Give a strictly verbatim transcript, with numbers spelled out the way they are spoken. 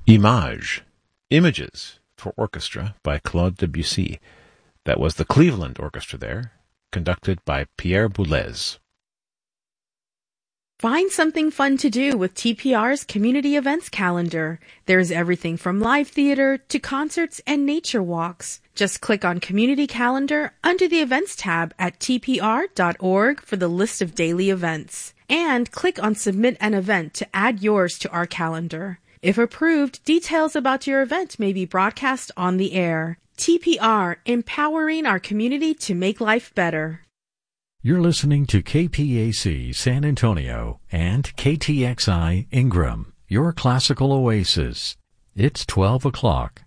Image, Images for Orchestra by Claude Debussy. That was the Cleveland Orchestra there, conducted by Pierre Boulez. Find something fun to do with T P R's community events calendar. There's everything from live theater to concerts and nature walks. Just click on Community Calendar under the Events tab at T P R dot org for the list of daily events. And click on Submit an Event to add yours to our calendar. If approved, details about your event may be broadcast on the air. T P R, empowering our community to make life better. You're listening to K P A C San Antonio and K T X I Ingram, your classical oasis. It's twelve o'clock.